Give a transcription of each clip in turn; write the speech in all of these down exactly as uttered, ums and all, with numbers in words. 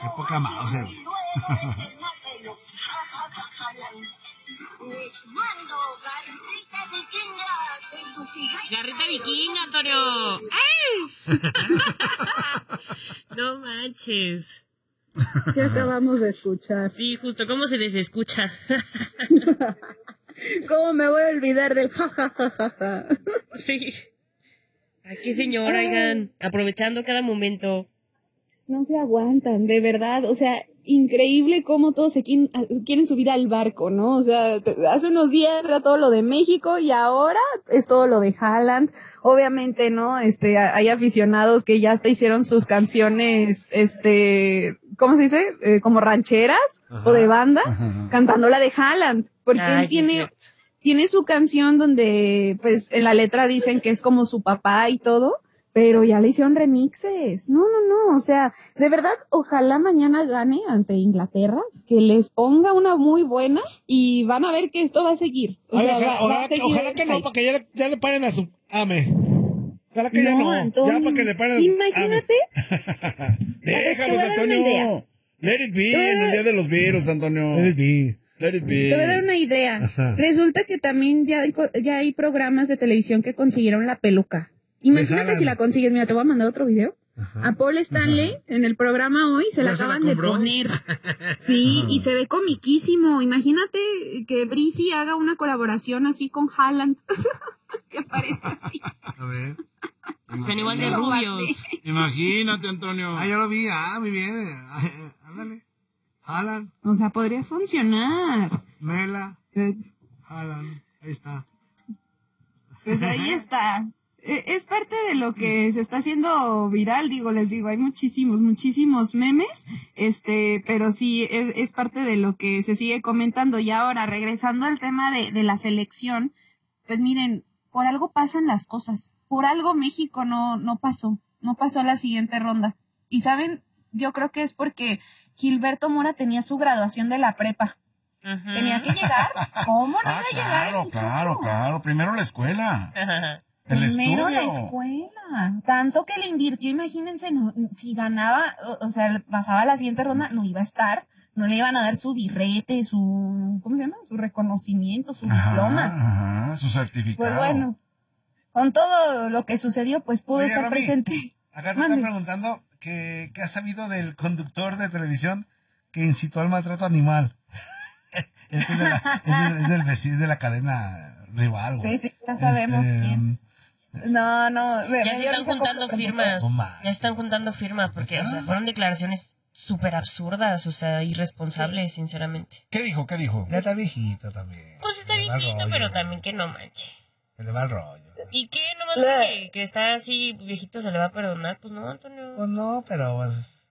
Qué poca Mauser. Les mando garrita vikinga de tu tigre. Garrita vikinga, Antonio. ¡Ay! No manches. ¿Qué acabamos de escuchar? Sí, justo, ¿cómo se desescucha? ¿Cómo me voy a olvidar del jajajaja? Sí. Aquí, señor, oigan, aprovechando cada momento. No se aguantan, de verdad, o sea, increíble cómo todos se quieren, quieren subir al barco, ¿no? O sea, hace unos días era todo lo de México y ahora es todo lo de Haaland. Obviamente, ¿no? Este, hay aficionados que ya hasta hicieron sus canciones, este, ¿cómo se dice? Eh, como rancheras, ajá, o de banda, ajá, cantando la de Haaland, porque Ay, él tiene... sí, tiene su canción donde, pues, en la letra dicen que es como su papá y todo, pero ya le hicieron remixes. No, no, no, o sea, de verdad, ojalá mañana gane ante Inglaterra, que les ponga una muy buena y van a ver que esto va a seguir. O Ay, sea, ojalá, va, va ojalá, a seguir ojalá que no, para que ya le, ya le paren a su ame. Ojalá que no, ya no, Antonio, ya para que le paren a su imagínate. Déjalos, Antonio. Let it be, en el día de los virus, Antonio. Let it be. Let it be. Te voy a dar una idea. Ajá. Resulta que también ya hay, ya hay programas de televisión que consiguieron la peluca. Imagínate si la consigues. Mira, te voy a mandar otro video. Ajá. A Paul Stanley, ajá, en el programa hoy se la acaban de poner. Sí, ajá, y se ve comiquísimo. Imagínate que Brizzy haga una colaboración así con Haaland. Que parece así. A ver. Son igual de rubios. Imagínate, Antonio. Ah, ya lo vi. Ah, muy bien. Ándale. Haaland. O sea, podría funcionar. Mela. Eh. Haaland. Ahí está. Pues ahí está. Es parte de lo que se está haciendo viral, digo, les digo, hay muchísimos, muchísimos memes, este, pero sí, es, es parte de lo que se sigue comentando. Y ahora, regresando al tema de, de la selección, pues miren, por algo pasan las cosas. Por algo México no, no pasó, no pasó a la siguiente ronda. Y saben, yo creo que es porque Gilberto Mora tenía su graduación de la prepa. Uh-huh. Tenía que llegar. ¿Cómo no ah, iba a claro, llegar? Claro, claro. Primero la escuela. Uh-huh. El Primero estudio. la escuela. Tanto que le invirtió, imagínense, no, si ganaba, o, o sea, pasaba a la siguiente ronda, no iba a estar. No le iban a dar su birrete, su, ¿cómo se llama? Su reconocimiento, su ajá, diploma. Ajá, su certificado. Pues bueno, con todo lo que sucedió, pues pudo Oye, estar Romy, presente. Acá te Mande. Están preguntando que, que has sabido del conductor de televisión que incitó al maltrato animal. Este es de la, es de, es del vecino de la cadena rival, güey. Sí, sí, ya sabemos este, quién. No, no. Me, ya se están juntando firmas. Oh, ya están juntando firmas porque, o sea, fueron declaraciones súper absurdas, o sea, irresponsables, sí, sinceramente. ¿Qué dijo? ¿Qué dijo? Ya está viejito también. Pues está viejito, rollo, pero también que no manche. Se le va el rollo. ¿Y qué? ¿Nomás porque que está así viejito se le va a perdonar? Pues no, Antonio. Pues no, pero pues...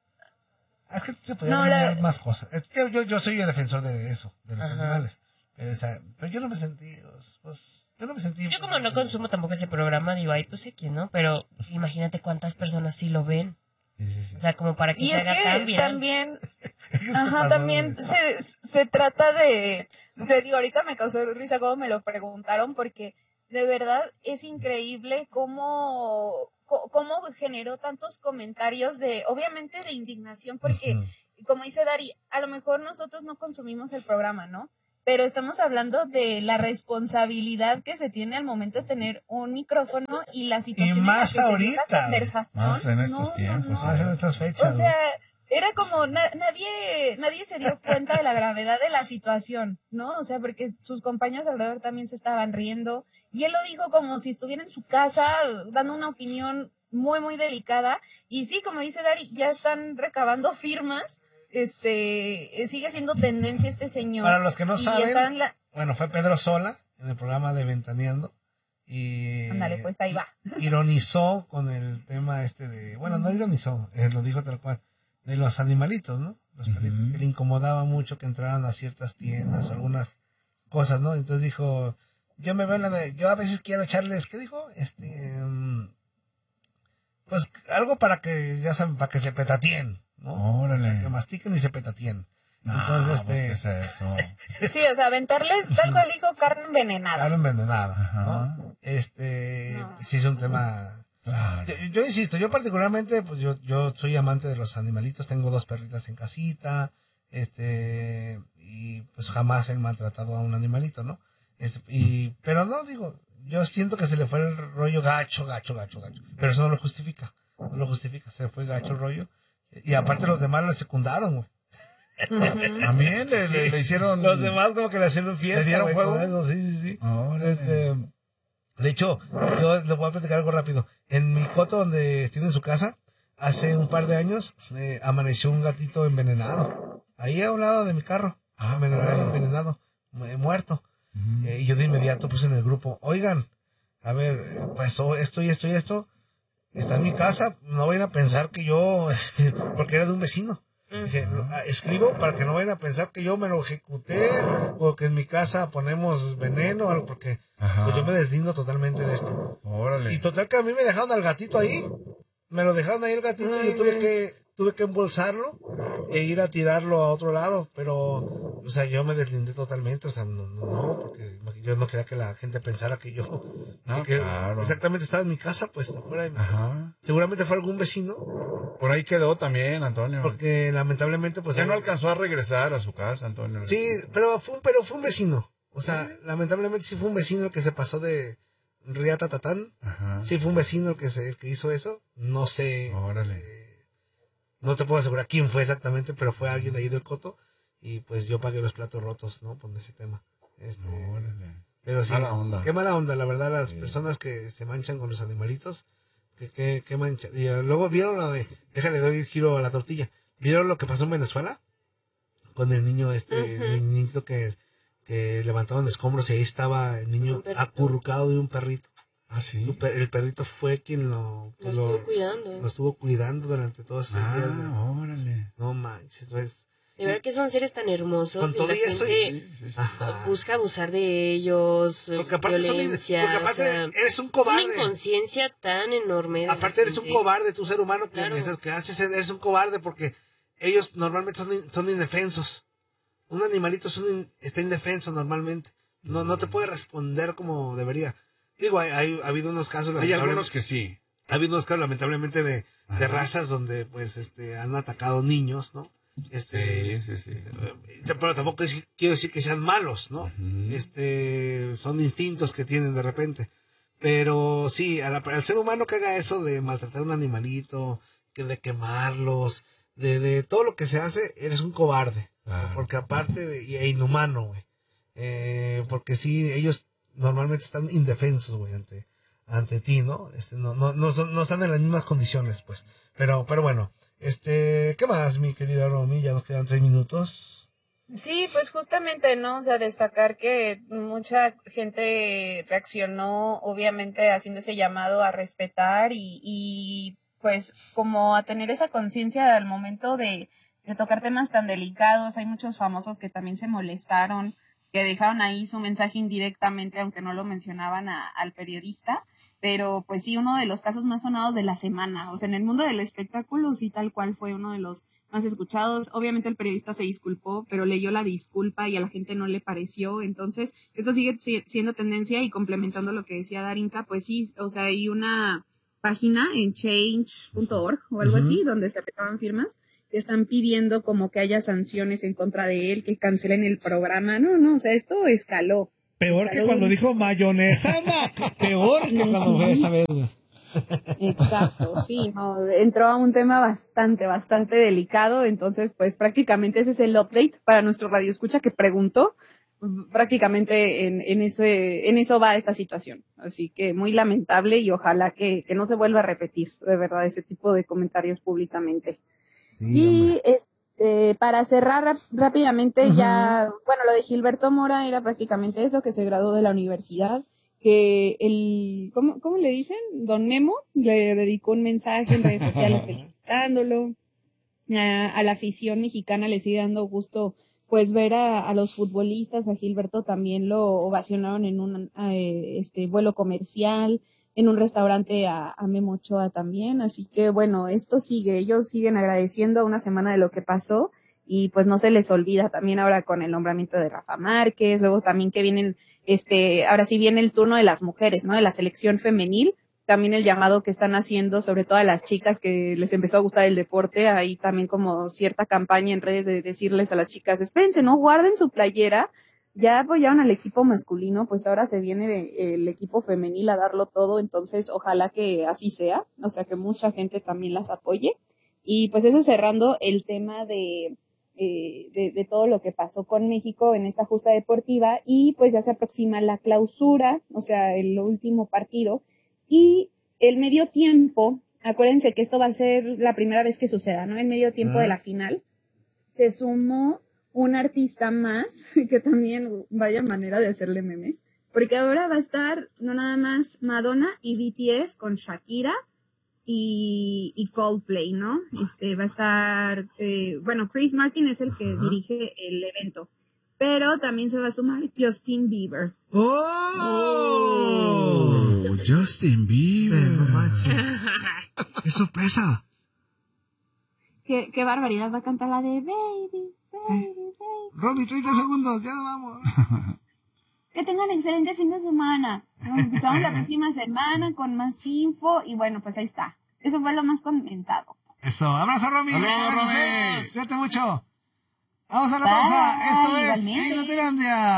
Es que se podía no, la... más cosas. Es que yo, yo soy el defensor de eso, de los Ajá. animales. Pero, o sea, pero yo no me sentí... Pues, yo no me sentí... Yo como no consumo tampoco ese programa, digo, ay, pues X, ¿no? Pero imagínate cuántas personas sí lo ven. Sí, sí, sí. O sea, como para que y se es haga que tan viral. También, ajá, también se, se trata de, de, digo, ahorita me causó risa cuando me lo preguntaron, porque de verdad es increíble cómo, cómo generó tantos comentarios de, obviamente de indignación, porque, uh-huh. como dice Dari, a lo mejor nosotros no consumimos el programa, ¿no? Pero estamos hablando de la responsabilidad que se tiene al momento de tener un micrófono y la situación y más en la que ahorita, se conversación. Más en estos no, tiempos, no, no. más en estas fechas. O sea, era como na- nadie nadie se dio cuenta de la gravedad de la situación, ¿no? O sea, porque sus compañeros alrededor también se estaban riendo y él lo dijo como si estuviera en su casa dando una opinión muy muy delicada y sí, como dice Dari, ya están recabando firmas. Este, sigue siendo tendencia este señor. Para los que no saben, la... bueno, fue Pedro Sola en el programa de Ventaneando y ándale, pues ahí va. Ironizó con el tema este de, bueno, no ironizó, él lo dijo tal cual, de los animalitos, ¿no? Los uh-huh. perritos, que le incomodaba mucho que entraran a ciertas tiendas o algunas cosas, ¿no? Entonces dijo, yo me veo en la de, yo a veces quiero echarles, ¿qué dijo? Este, um, pues algo para que, ya saben, para que se petateen, ¿no? Órale. Que mastiquen y se petateen. No, entonces, este... pues, ¿qué es eso? Sí, o sea, aventarles tal cual dijo carne envenenada. Carne envenenada, ¿no? Este, no. sí es un tema Claro. Yo, yo insisto, yo particularmente, pues yo, yo soy amante de los animalitos, tengo dos perritas en casita, este, y pues jamás he maltratado a un animalito, ¿no? Este, y, pero no, digo, yo siento que se le fue el rollo gacho, gacho, gacho, gacho, pero eso no lo justifica, no lo justifica, se le fue gacho el rollo, y aparte los demás lo secundaron, güey. Uh-huh. También le, le, le hicieron... Los demás como que le hicieron fiesta. ¿Le dieron wey, juego? Eso, sí, sí, sí. Oh, este, de hecho, yo les voy a platicar algo rápido. En mi coto donde estoy en su casa, hace un par de años, eh, amaneció un gatito envenenado. Ahí a un lado de mi carro. Ah, envenenado, claro. envenenado, eh, muerto. Uh-huh. Eh, y yo de inmediato puse en el grupo, oigan, a ver, eh, pasó esto y esto y esto. Está en mi casa, no vayan a pensar que yo, este, porque era de un vecino. Dije, escribo para que no vayan a pensar que yo me lo ejecuté o que en mi casa ponemos veneno o algo, porque pues yo me deslindo totalmente de esto. Órale. Y total que a mí me dejaron al gatito ahí. Me lo dejaron ahí el gatito y yo tuve que, tuve que embolsarlo e ir a tirarlo a otro lado. Pero, o sea, yo me deslindé totalmente. O sea, no, no, no porque yo no quería que la gente pensara que yo... No, que claro. Exactamente, estaba en mi casa, pues, afuera de mi casa. Ajá. Seguramente fue algún vecino. Por ahí quedó también, Antonio. Porque lamentablemente, pues... Ya no él- alcanzó a regresar a su casa, Antonio. Sí, pero fue, un- pero fue un vecino. O sea, lamentablemente sí fue un vecino el que se pasó de Riata Tatán. Ajá. Sí fue un vecino el que, se, el que hizo eso. No sé. Órale. eh, no te puedo asegurar quién fue exactamente, pero fue alguien de ahí del coto. Y pues yo pagué los platos rotos, ¿no? Por ese tema. Este, Órale. pero sí. Mala onda. Qué mala onda, la verdad, las Sí. personas que se manchan con los animalitos. Que, que, que mancha. Y eh, luego vieron lo de. Déjale, doy el giro a la tortilla. ¿Vieron lo que pasó en Venezuela? Con el niño este, Ujú. el niñito que, que levantaron escombros y ahí estaba el niño Un perrito. acurrucado de un perrito. Ah, sí. Su per- El perrito fue quien lo, Lo lo, estuvo cuidando. lo estuvo cuidando durante todos esos días. Ah, órale. No manches, pues. De verdad que son seres tan hermosos. Con y todo la y eso y- gente Sí, sí, sí. Ajá. busca abusar de ellos, eh, Porque aparte, son in- violencia. porque o aparte sea, eres un es una cobarde. inconsciencia tan enorme. de la Aparte eres un gente. cobarde, tu ser humano que Claro. piensas que haces, eres un cobarde porque ellos normalmente son, in- son indefensos. Un animalito es un in- está indefenso normalmente. No, no te puede responder como debería. Digo, hay, hay- ha habido unos casos... Hay lamentablemente- algunos que sí. Ha habido unos casos lamentablemente de, de Ajá. razas donde pues este han atacado niños, ¿no? Este, Sí, sí, sí. eh, pero tampoco es- quiero decir que sean malos, ¿no? Ujú. Este, son instintos que tienen de repente. Pero sí, a la- al ser humano que haga eso de maltratar a un animalito, que de quemarlos, de, de todo lo que se hace, eres un cobarde. Claro. Porque aparte, de, y- e inhumano, güey. Eh, porque sí, ellos normalmente están indefensos, güey, ante, ante ti, ¿no? Este, no, no, no, son- no están en las mismas condiciones, pues. Pero, pero bueno, este, ¿qué más, mi querida Romy? Ya nos quedan tres minutos. Sí, pues justamente, ¿no? O sea, destacar que mucha gente reaccionó, obviamente, haciendo ese llamado a respetar y, y pues como a tener esa conciencia al momento de, de tocar temas tan delicados. Hay muchos famosos que también se molestaron, que dejaron ahí su mensaje indirectamente, aunque no lo mencionaban a- al periodista. Pero pues sí, uno de los casos más sonados de la semana, o sea, en el mundo del espectáculo sí tal cual fue uno de los más escuchados. Obviamente el periodista se disculpó, pero leyó la disculpa y a la gente no le pareció. Entonces, esto sigue si- siendo tendencia y complementando lo que decía Darinka, pues sí, o sea, hay una página en change punto org o algo Ujú. así, donde se aplicaban firmas que están pidiendo como que haya sanciones en contra de él, que cancelen el programa. No, no, o sea, esto escaló. Peor que Salud. cuando dijo mayonesa, ma. Peor que cuando fue esa vez, güey. Exacto, sí, no, entró a un tema bastante, bastante delicado, entonces pues prácticamente ese es el update para nuestro radio escucha que preguntó, prácticamente en, en ese, en eso va esta situación, así que muy lamentable y ojalá que, que no se vuelva a repetir, de verdad, ese tipo de comentarios públicamente. Y este, para cerrar rap- rápidamente, Ujú. ya, bueno, lo de Gilberto Mora era prácticamente eso, que se graduó de la universidad, que el, ¿cómo, cómo le dicen? Don Memo le dedicó un mensaje en redes sociales felicitándolo. A, a la afición mexicana le sigue dando gusto pues ver a, a los futbolistas, a Gilberto también lo ovacionaron en un eh, este vuelo comercial, en un restaurante a, a Memo Ochoa también, así que bueno, esto sigue, ellos siguen agradeciendo a una semana de lo que pasó y pues no se les olvida también ahora con el nombramiento de Rafa Márquez, luego también que vienen, este, ahora sí viene el turno de las mujeres, ¿no? De la selección femenil, también el llamado que están haciendo, sobre todo a las chicas que les empezó a gustar el deporte, hay también como cierta campaña en redes de decirles a las chicas, espérense, no guarden su playera, ya apoyaron al equipo masculino, pues ahora se viene el equipo femenil a darlo todo, entonces ojalá que así sea, o sea que mucha gente también las apoye. Y pues eso cerrando el tema de, eh, de, de todo lo que pasó con México en esta justa deportiva, y pues ya se aproxima la clausura, o sea, el último partido, y el medio tiempo, acuérdense que esto va a ser la primera vez que suceda, ¿no? El medio tiempo uh-huh. de la final, se sumó un artista más, que también vaya manera de hacerle memes, porque ahora va a estar no nada más Madonna y B T S con Shakira y, y Coldplay, ¿no? Este va a estar, eh, bueno, Chris Martin es el que uh-huh. dirige el evento, pero también se va a sumar Justin Bieber. ¡Oh! oh Justin Bieber, no manches. ¡Qué sorpresa! Qué, qué barbaridad, va a cantar la de Baby. Sí. Romy, treinta segundos, ya vamos. Que tengan excelente fin de semana. Nos escuchamos la próxima semana con más info. Y bueno, pues ahí está. Eso fue lo más comentado. Eso, abrazo, Romy. Abrazo, Romy. Cuídate mucho. Vamos a la pausa. Esto es igualmente. Inotelandia.